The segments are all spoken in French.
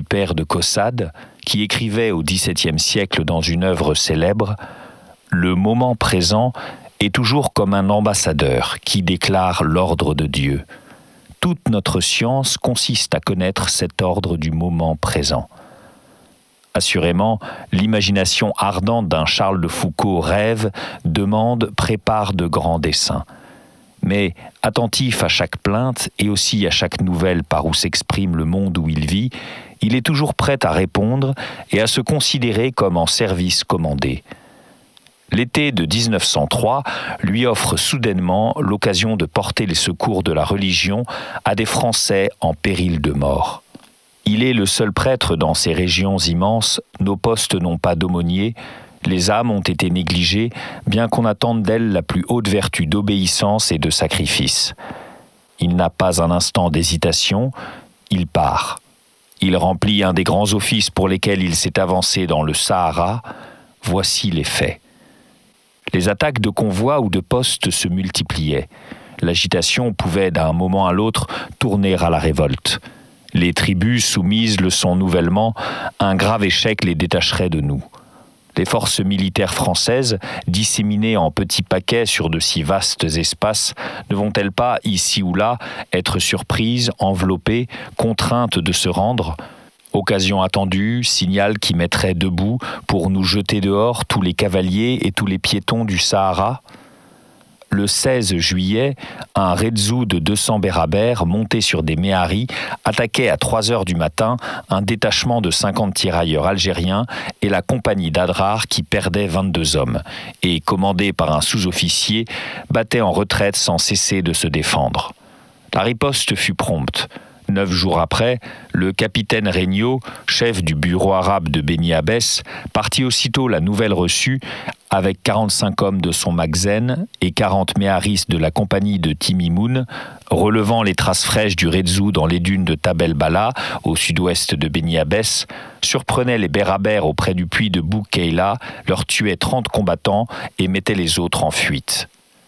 père de Caussade, qui écrivait au XVIIe siècle dans une œuvre célèbre « Le moment présent est toujours comme un ambassadeur qui déclare l'ordre de Dieu. Toute notre science consiste à connaître cet ordre du moment présent. » Assurément, l'imagination ardente d'un Charles de Foucault rêve, demande, prépare de grands desseins. Mais, attentif à chaque plainte et aussi à chaque nouvelle par où s'exprime le monde où il vit, il est toujours prêt à répondre et à se considérer comme en service commandé. L'été de 1903 lui offre soudainement l'occasion de porter les secours de la religion à des Français en péril de mort. Il est le seul prêtre dans ces régions immenses, nos postes n'ont pas d'aumônier, les âmes ont été négligées, bien qu'on attende d'elles la plus haute vertu d'obéissance et de sacrifice. Il n'a pas un instant d'hésitation, il part. Il remplit un des grands offices pour lesquels il s'est avancé dans le Sahara. Voici les faits. Les attaques de convois ou de postes se multipliaient. L'agitation pouvait d'un moment à l'autre tourner à la révolte. Les tribus soumises le sont nouvellement, un grave échec les détacherait de nous. Les forces militaires françaises, disséminées en petits paquets sur de si vastes espaces, ne vont-elles pas, ici ou là, être surprises, enveloppées, contraintes de se rendre ? Occasion attendue, signal qui mettrait debout pour nous jeter dehors tous les cavaliers et tous les piétons du Sahara ? Le 16 juillet, un Redzu de 200 bérabères monté sur des méharis attaquait à 3 heures du matin un détachement de 50 tirailleurs algériens et la compagnie d'Adrar qui perdait 22 hommes et, commandé par un sous-officier, battait en retraite sans cesser de se défendre. La riposte fut prompte. 9 jours après, le capitaine Regnault, chef du bureau arabe de Beni Abbès, partit aussitôt la nouvelle reçue avec 45 hommes de son Magzen et 40 méharistes de la compagnie de Timimoun, relevant les traces fraîches du Redzu dans les dunes de Tabel Bala, au sud-ouest de Beni Abbès, surprenait les Bérabères auprès du puits de Boukeïla, leur tuait 30 combattants et mettait les autres en fuite.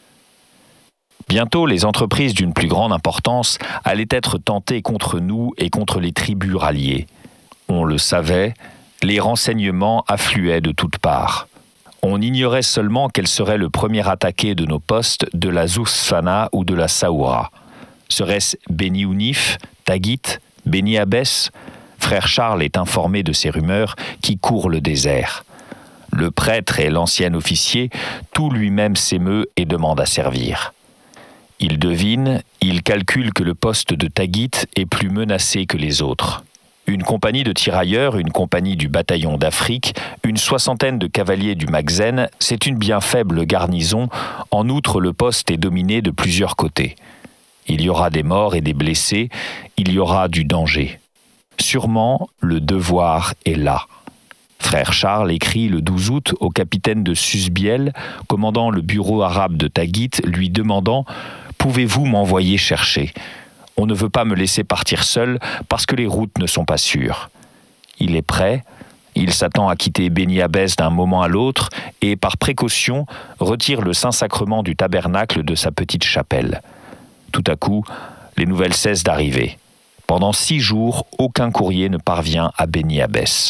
Bientôt, les entreprises d'une plus grande importance allaient être tentées contre nous et contre les tribus ralliées. On le savait, les renseignements affluaient de toutes parts. On ignorait seulement quel serait le premier attaqué de nos postes de la Zousfana ou de la Saoura. Serait-ce Beni Ounif, Taguit, Beni Abbès ? Frère Charles est informé de ces rumeurs qui courent le désert. Le prêtre et l'ancien officier, tout lui-même s'émeut et demande à servir. Il devine, il calcule que le poste de Taguit est plus menacé que les autres. Une compagnie de tirailleurs, une compagnie du bataillon d'Afrique, une 60aine de cavaliers du Magzen, c'est une bien faible garnison. En outre, le poste est dominé de plusieurs côtés. Il y aura des morts et des blessés, il y aura du danger. Sûrement, le devoir est là. Frère Charles écrit le 12 août au capitaine de Susbiel, commandant le bureau arabe de Taguit, lui demandant « Pouvez-vous m'envoyer chercher ? On ne veut pas me laisser partir seul parce que les routes ne sont pas sûres. » Il est prêt, il s'attend à quitter Beni Abbès d'un moment à l'autre et, par précaution, retire le Saint-Sacrement du tabernacle de sa petite chapelle. Tout à coup, les nouvelles cessent d'arriver. Pendant 6 jours, aucun courrier ne parvient à Beni Abbès.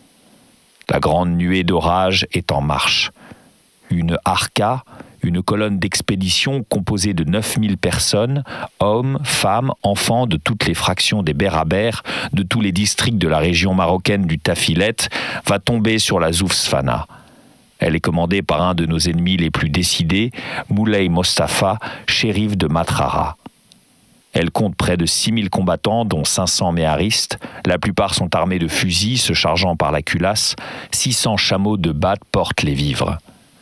La grande nuée d'orage est en marche. Une arca, une colonne d'expédition composée de 9000 personnes, hommes, femmes, enfants de toutes les fractions des Bérabères, de tous les districts de la région marocaine du Tafilet, va tomber sur la Zoufsfana. Elle est commandée par un de nos ennemis les plus décidés, Moulay Mostafa, shérif de Matrara. Elle compte près de 6000 combattants, dont 500 méharistes. La plupart sont armés de fusils, se chargeant par la culasse. 600 chameaux de Bat portent les vivres.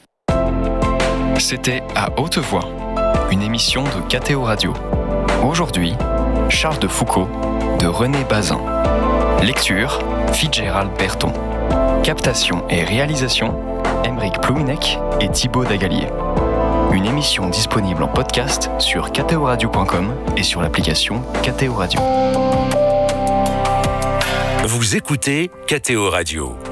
C'était À Haute Voix, une émission de KTO Radio. Aujourd'hui, Charles de Foucault, de René Bazin. Lecture, Fitzgerald Berton. Captation et réalisation, Aymeric Plouinec et Thibaut Dagalier. Une émission disponible en podcast sur ktoradio.com et sur l'application KTO Radio. Vous écoutez KTO Radio.